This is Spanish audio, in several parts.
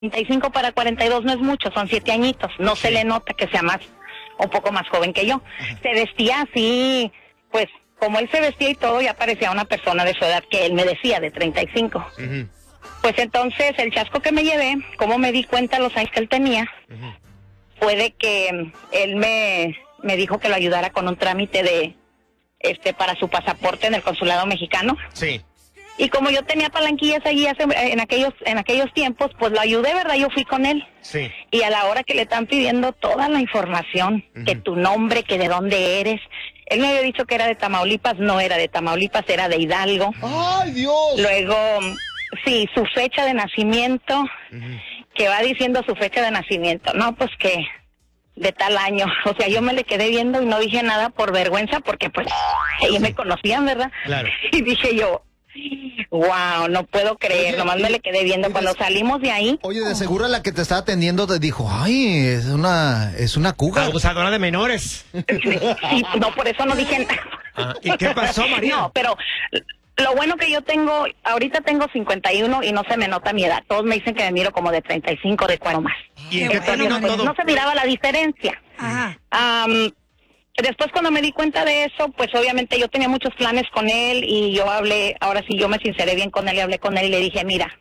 35 para 42 no es mucho, son 7 añitos. No se le nota que sea un poco más joven que yo. Se vestía así, pues, como él se vestía y todo, ya parecía una persona de su edad que él me decía, de 35. Pues entonces, el chasco que me llevé, como me di cuenta los años que él tenía, fue de que él me dijo que lo ayudara con un trámite de para su pasaporte en el consulado mexicano. Sí. Y como yo tenía palanquillas allí en aquellos tiempos, pues lo ayudé, ¿verdad? Yo fui con él. Sí. Y a la hora que le están pidiendo toda la información, que tu nombre, que de dónde eres. Él me había dicho que era de Tamaulipas, no era de Tamaulipas, era de Hidalgo. ¡Ay, Dios! Luego, sí, su fecha de nacimiento, que va diciendo su fecha de nacimiento. No, pues que de tal año. O sea, yo me le quedé viendo y no dije nada por vergüenza, porque pues ellos me conocían, ¿verdad? Claro. Y dije yo, wow, no puedo creer, nomás me le quedé viendo. Cuando salimos de ahí... Oye, de seguro la que te estaba atendiendo te dijo, ay, es una cougar. Abusadora de menores. Sí, no, por eso no dije nada. ¿Y qué pasó, María? No, pero lo bueno que yo tengo, ahorita tengo 51 y no se me nota mi edad. Todos me dicen que me miro como de 35, de 4 más. ¿Y en qué Entonces, terminó pues, todo? no se miraba la diferencia. Ajá. Después cuando me di cuenta de eso, pues obviamente yo tenía muchos planes con él y yo hablé, ahora sí yo me sinceré bien con él y hablé con él y le dije, mira,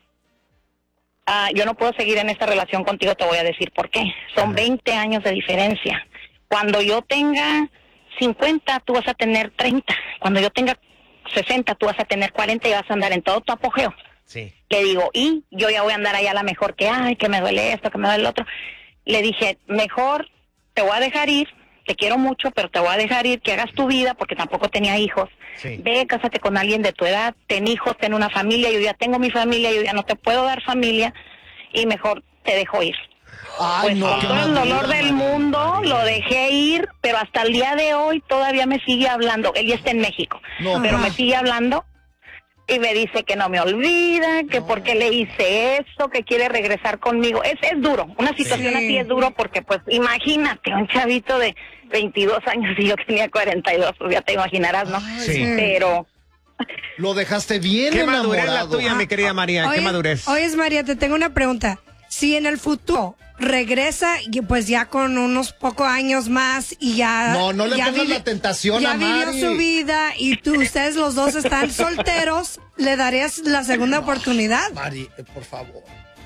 yo no puedo seguir en esta relación contigo, te voy a decir por qué. Son 20 años de diferencia. Cuando yo tenga 50, tú vas a tener 30. Cuando yo tenga 60, tú vas a tener 40 y vas a andar en todo tu apogeo. Sí. Le digo, y yo ya voy a andar allá a la mejor que, ay, que me duele esto, que me duele lo otro. Le dije, mejor te voy a dejar ir. Te quiero mucho, pero te voy a dejar ir, que hagas tu vida, porque tampoco tenía hijos. Sí. Ve, cásate con alguien de tu edad, ten hijos, ten una familia. Yo ya tengo mi familia, yo ya no te puedo dar familia y mejor te dejo ir. Ay, Pues no, con qué todo el madura, dolor del María. mundo lo dejé ir, pero hasta el día de hoy todavía me sigue hablando. Él ya está en México, No, pero ajá. me sigue hablando y me dice que no me olvida, que por qué le hice esto, que quiere regresar conmigo. Es duro, una situación Sí. así es duro porque pues imagínate, un chavito de 22 años y yo tenía 42, pues ya te imaginarás, ¿no? Sí. Pero Lo dejaste bien ¿Qué madurez la enamorado. tuya, mi querida María? ¿Qué madurez? Oyes, María, te tengo una pregunta. Si en el futuro regresa, y pues ya con unos pocos años más y ya... No le ya pongas la tentación ya a vivió Mari. su vida y ustedes los dos están solteros, ¿le darías la segunda oportunidad? Mari, por favor.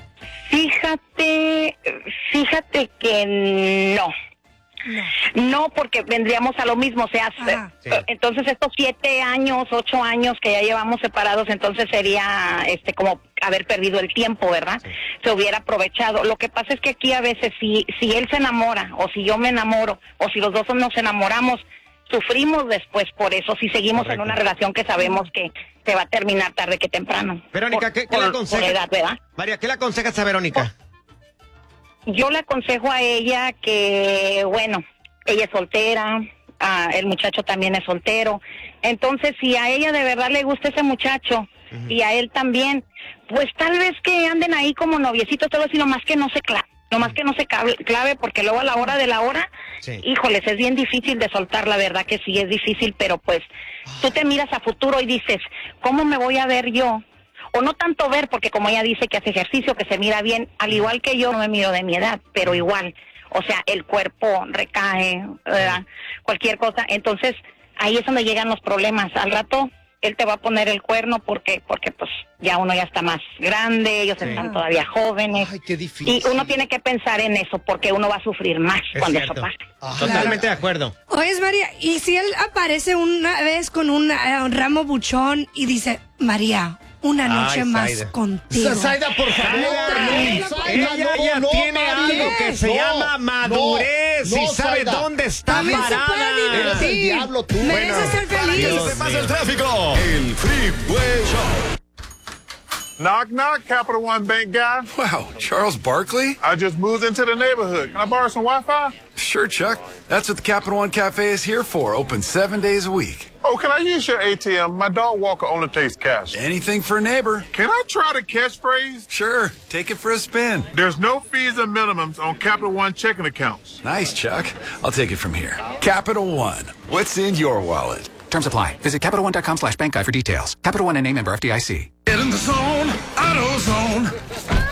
fíjate que no. No, porque vendríamos a lo mismo, o sea, Ajá. Sí. entonces estos 7 años, 8 años que ya llevamos separados, entonces sería como haber perdido el tiempo, ¿verdad? Sí. Se hubiera aprovechado. Lo que pasa es que aquí a veces si él se enamora, o si yo me enamoro, o si los dos nos enamoramos, sufrimos después por eso, si seguimos Correcto. en una relación que sabemos que se va a terminar tarde que temprano. Verónica, ¿qué le por aconsejas? edad, ¿verdad? María, ¿qué le aconsejas a Verónica? Yo le aconsejo a ella que, bueno, ella es soltera, el muchacho también es soltero. Entonces, si a ella de verdad le gusta ese muchacho y a él también, pues tal vez que anden ahí como noviecitos, todo así, nomás que no se clave, porque luego a la hora de la hora, Sí. híjoles, es bien difícil de soltar, la verdad que sí es difícil, pero pues tú te miras a futuro y dices, ¿cómo me voy a ver yo? O no tanto ver, porque como ella dice que hace ejercicio, que se mira bien, al igual que yo no me miro de mi edad, pero igual, o sea, el cuerpo recae, ¿verdad? Cualquier cosa. Entonces, ahí es donde llegan los problemas. Al rato, él te va a poner el cuerno porque pues ya uno ya está más grande, ellos Sí. están todavía jóvenes. Ay, qué difícil. Y uno tiene que pensar en eso, porque uno va a sufrir más Es cuando cierto. eso pase. Totalmente de acuerdo. Oyes, María, y si él aparece una vez con un ramo buchón y dice, María, una noche Ay, más Zaida. contigo. Zaida, por favor. Ella ya tiene Mari. algo que se No, llama madurez no, y sabe Zaida. dónde está También se puede parada. divertir. Eres el diablo, tú. Mereces ser feliz. Dios Se pasa mío. el tráfico. El Freeway Show. Knock, knock, Capital One Bank guy. Wow, Charles Barkley? I just moved into the neighborhood. Can I borrow some Wi-Fi? Sure, Chuck. That's what the Capital One Cafe is here for. Open 7 days a week. Oh, can I use your ATM? My dog Walker only takes cash. Anything for a neighbor. Can I try the catchphrase? Sure, take it for a spin. There's no fees or minimums on Capital One checking accounts. Nice, Chuck. I'll take it from here. Capital One. What's in your wallet? Terms apply. Visit CapitalOne.com/bank guide for details. Capital One and a member FDIC. Get in the zone, AutoZone.